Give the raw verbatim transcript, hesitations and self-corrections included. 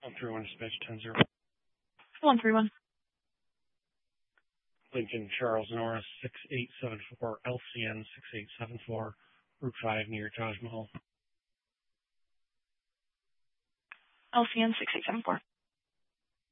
one three one dispatch ten zero. one three one. Lincoln Charles Norris six eight seven four, L C N six eight seven four, Route five near Taj Mahal. L C N six eight seven four.